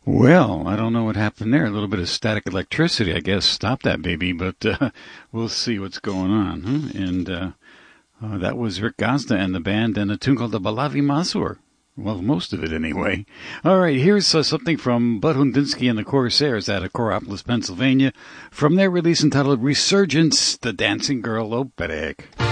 Well, I don't know what happened there. A little bit of static electricity, I guess, stopped that baby, but we'll see what's going on. Huh? And that was Rick Gazda and the band, and a tune called the Balavi Masur. Well, most of it anyway. All right, here's something from Bud Hundinsky and the Corsairs out of Coraopolis, Pennsylvania, from their release entitled Resurgence, the Dancing Girl Operek.